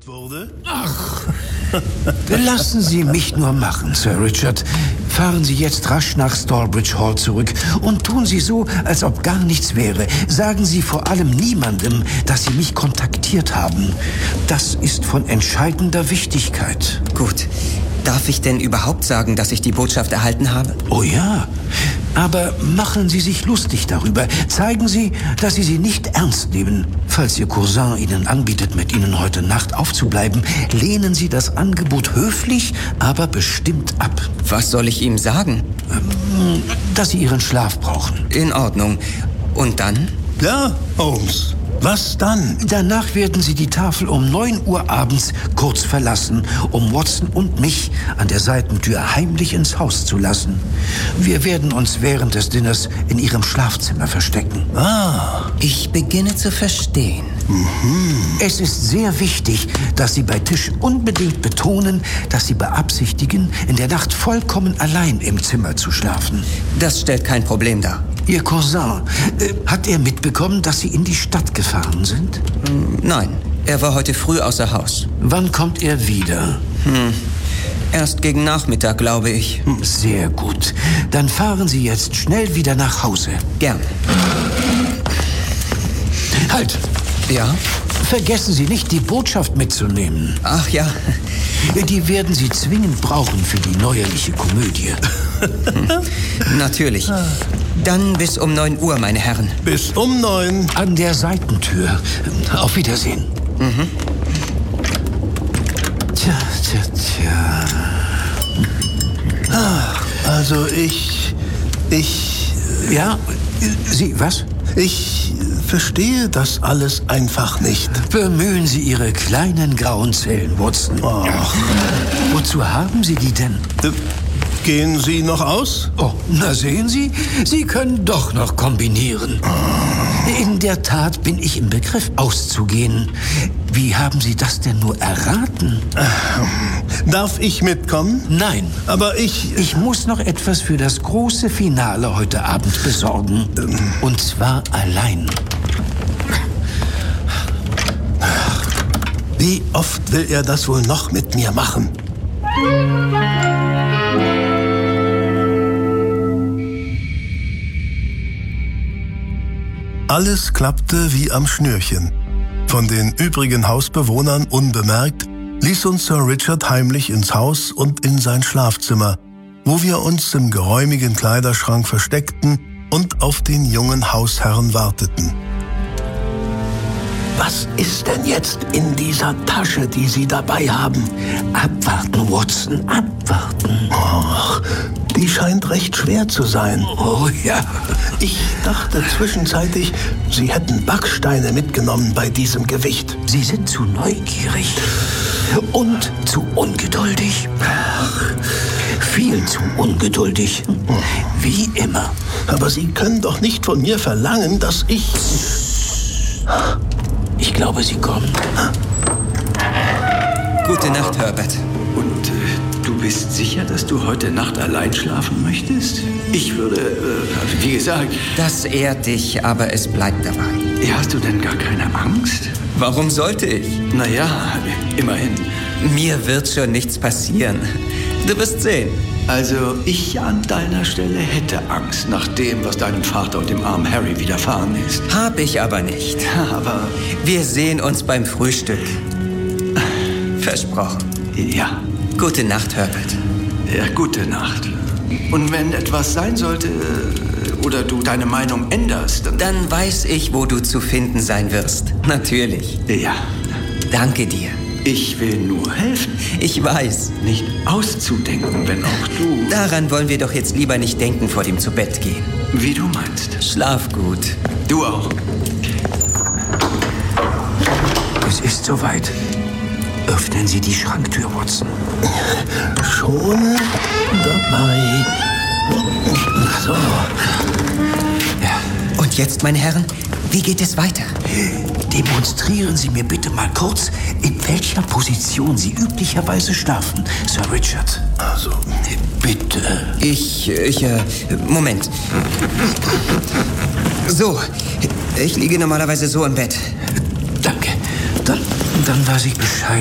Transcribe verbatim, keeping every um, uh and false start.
geliefert wurde? Ach, lassen Sie mich nur machen, Sir Richard. Fahren Sie jetzt rasch nach Stallbridge Hall zurück und tun Sie so, als ob gar nichts wäre. Sagen Sie vor allem niemandem, dass Sie mich kontaktiert haben. Das ist von entscheidender Wichtigkeit. Gut. Darf ich denn überhaupt sagen, dass ich die Botschaft erhalten habe? Oh ja, aber machen Sie sich lustig darüber. Zeigen Sie, dass Sie sie nicht ernst nehmen. Falls Ihr Cousin Ihnen anbietet, mit Ihnen heute Nacht aufzubleiben, lehnen Sie das Angebot höflich, aber bestimmt ab. Was soll ich ihm sagen? Ähm, dass Sie Ihren Schlaf brauchen. In Ordnung. Und dann? Ja, Holmes. Was dann? Danach werden Sie die Tafel um neun Uhr abends kurz verlassen, um Watson und mich an der Seitentür heimlich ins Haus zu lassen. Wir werden uns während des Dinners in Ihrem Schlafzimmer verstecken. Ah. Ich beginne zu verstehen. Mhm. Es ist sehr wichtig, dass Sie bei Tisch unbedingt betonen, dass Sie beabsichtigen, in der Nacht vollkommen allein im Zimmer zu schlafen. Das stellt kein Problem dar. Ihr Cousin, äh, hat er mitbekommen, dass Sie in die Stadt gefahren sind? Nein, er war heute früh außer Haus. Wann kommt er wieder? Hm. Erst gegen Nachmittag, glaube ich. Sehr gut. Dann fahren Sie jetzt schnell wieder nach Hause. Gern. Halt! Ja? Vergessen Sie nicht, die Botschaft mitzunehmen. Ach ja. Die werden Sie zwingend brauchen für die neuerliche Komödie. Hm. Natürlich. Dann bis um neun Uhr, meine Herren. Bis um neun. An der Seitentür. Auf Wiedersehen. Mhm. Tja, tja, tja. Ah, also ich... Ich... Ja, Sie, was? Ich verstehe das alles einfach nicht. Bemühen Sie Ihre kleinen grauen Zellen, Watson. Ach. Wozu haben Sie die denn? Äh, Gehen Sie noch aus? Oh, na sehen Sie, Sie können doch noch kombinieren. In der Tat bin ich im Begriff auszugehen. Wie haben Sie das denn nur erraten? Darf ich mitkommen? Nein. Aber ich... Ich muss noch etwas für das große Finale heute Abend besorgen. Und zwar allein. Wie oft will er das wohl noch mit mir machen? Alles klappte wie am Schnürchen. Von den übrigen Hausbewohnern unbemerkt, ließ uns Sir Richard heimlich ins Haus und in sein Schlafzimmer, wo wir uns im geräumigen Kleiderschrank versteckten und auf den jungen Hausherrn warteten. Was ist denn jetzt in dieser Tasche, die Sie dabei haben? Abwarten, Watson, abwarten. Ach, die scheint recht schwer zu sein. Oh ja. Ich dachte zwischenzeitlich, Sie hätten Backsteine mitgenommen bei diesem Gewicht. Sie sind zu neugierig und zu ungeduldig. Ach, viel zu ungeduldig. Wie immer. Aber Sie können doch nicht von mir verlangen, dass ich... Ich glaube, Sie kommen. Gute Nacht, Herbert. Und äh, du bist sicher, dass du heute Nacht allein schlafen möchtest? Ich würde, äh, wie gesagt... Das ehrt dich, aber es bleibt dabei. Hast du denn gar keine Angst? Warum sollte ich? Naja, immerhin. Mir wird schon nichts passieren. Du wirst sehen. Also, ich an deiner Stelle hätte Angst, nach dem, was deinem Vater und dem armen Harry widerfahren ist. Hab ich aber nicht. Aber... Wir sehen uns beim Frühstück. Versprochen. Ja. Gute Nacht, Herbert. Ja, gute Nacht. Und wenn etwas sein sollte oder du deine Meinung änderst, dann... Dann weiß ich, wo du zu finden sein wirst. Natürlich. Ja. Danke dir. Ich will nur helfen. Ich weiß. Nicht auszudenken, wenn auch du... Daran wollen wir doch jetzt lieber nicht denken vor dem Zu-Bett-Gehen. Wie du meinst. Schlaf gut. Du auch. Es ist soweit. Öffnen Sie die Schranktür, Watson. Schon dabei. So. Ja. Und jetzt, meine Herren, wie geht es weiter? Demonstrieren Sie mir bitte mal kurz, in welcher Position Sie üblicherweise schlafen, Sir Richard. Also, bitte. Ich, ich, äh, Moment. So, ich liege normalerweise so im Bett. Danke. Dann, dann weiß ich Bescheid.